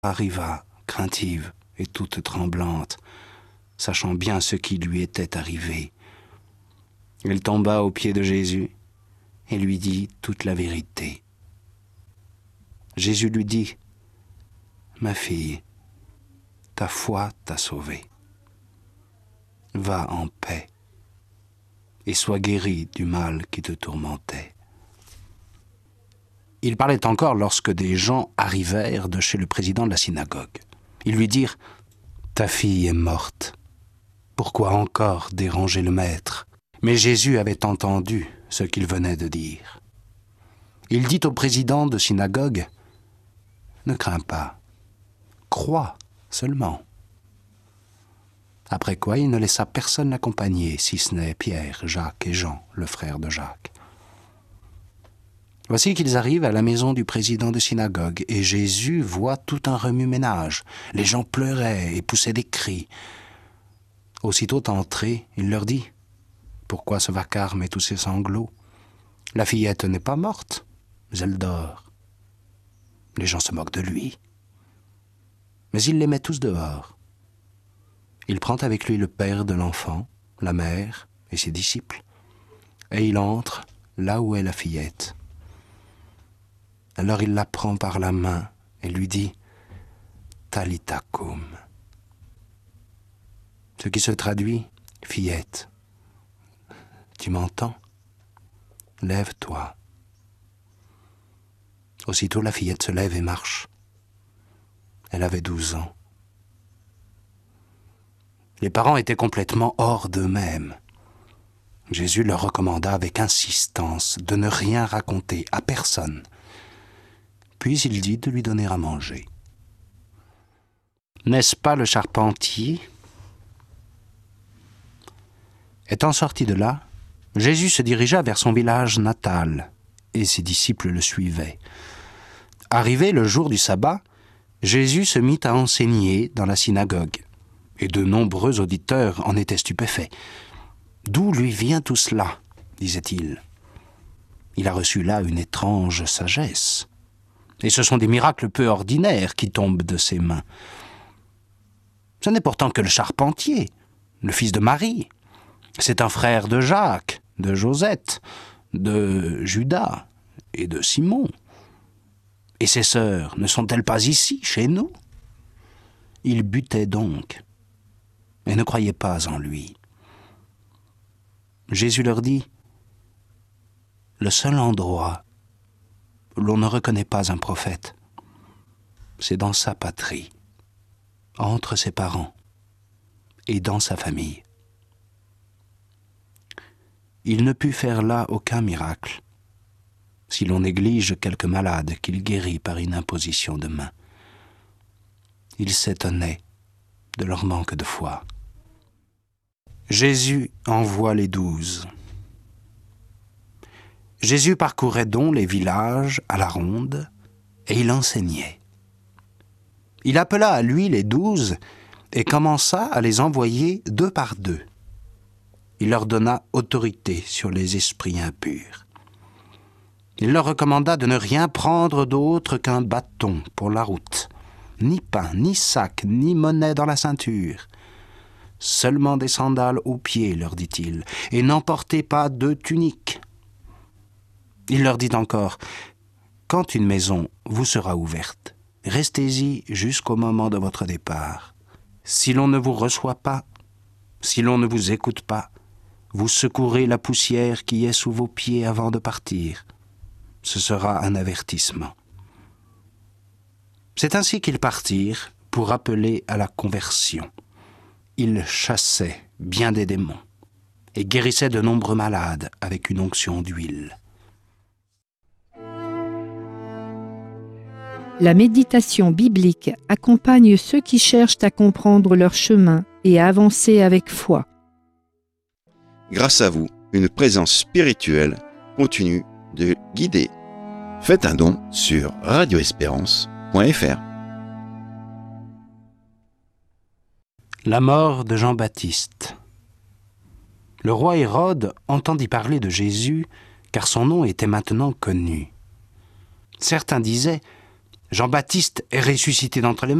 arriva, craintive et toute tremblante, sachant bien ce qui lui était arrivé. Elle tomba aux pieds de Jésus et lui dit toute la vérité. Jésus lui dit : « Ma fille, ta foi t'a sauvée. Va en paix et sois guérie du mal qui te tourmentait. » Il parlait encore lorsque des gens arrivèrent de chez le président de la synagogue. Ils lui dirent : « Ta fille est morte. Pourquoi encore déranger le maître ?» Mais Jésus avait entendu ce qu'il venait de dire. Il dit au président de synagogue : « Ne crains pas, crois seulement. » Après quoi, il ne laissa personne l'accompagner, si ce n'est Pierre, Jacques et Jean, le frère de Jacques. Voici qu'ils arrivent à la maison du président de synagogue, et Jésus voit tout un remue-ménage. Les gens pleuraient et poussaient des cris. Aussitôt entré, il leur dit : « Pourquoi ce vacarme et tous ces sanglots ? La fillette n'est pas morte, mais elle dort. » Les gens se moquent de lui. Mais il les met tous dehors. Il prend avec lui le père de l'enfant, la mère et ses disciples, et il entre là où est la fillette. Alors il la prend par la main et lui dit : « Talitha koum », ce qui se traduit : « Fillette, tu m'entends ? Lève-toi. » Aussitôt la fillette se lève et marche. Elle avait 12 ans. Les parents étaient complètement hors d'eux-mêmes. Jésus leur recommanda avec insistance de ne rien raconter à personne. Puis il dit de lui donner à manger. N'est-ce pas le charpentier ? Étant sorti de là, Jésus se dirigea vers son village natal, et ses disciples le suivaient. Arrivé le jour du sabbat, Jésus se mit à enseigner dans la synagogue, et de nombreux auditeurs en étaient stupéfaits. « D'où lui vient tout cela ?» disait-il. « Il a reçu là une étrange sagesse, et ce sont des miracles peu ordinaires qui tombent de ses mains. Ce n'est pourtant que le charpentier, le fils de Marie. C'est un frère de Jacques, de Josette, de Judas et de Simon. Et ses sœurs ne sont-elles pas ici, chez nous ? » Ils butaient donc et ne croyaient pas en lui. Jésus leur dit : « Le seul endroit où l'on ne reconnaît pas un prophète, c'est dans sa patrie, entre ses parents et dans sa famille. » Il ne put faire là aucun miracle, si l'on néglige quelques malades qu'il guérit par une imposition de main. Il s'étonnait de leur manque de foi. Jésus envoie les 12. Jésus parcourait donc les villages à la ronde et il enseignait. Il appela à lui les 12 et commença à les envoyer 2 par 2. Il leur donna autorité sur les esprits impurs. Il leur recommanda de ne rien prendre d'autre qu'un bâton pour la route, ni pain, ni sac, ni monnaie dans la ceinture. Seulement des sandales aux pieds, leur dit-il, et n'emportez pas 2 tuniques. Il leur dit encore : quand une maison vous sera ouverte, restez-y jusqu'au moment de votre départ. Si l'on ne vous reçoit pas, si l'on ne vous écoute pas, vous secourez la poussière qui est sous vos pieds avant de partir. Ce sera un avertissement. C'est ainsi qu'ils partirent pour appeler à la conversion. Ils chassaient bien des démons et guérissaient de nombreux malades avec une onction d'huile. La méditation biblique accompagne ceux qui cherchent à comprendre leur chemin et à avancer avec foi. Grâce à vous, une présence spirituelle continue de guider. Faites un don sur radioespérance.fr. La mort de Jean-Baptiste. Le roi Hérode entendit parler de Jésus, car son nom était maintenant connu. Certains disaient : Jean-Baptiste est ressuscité d'entre les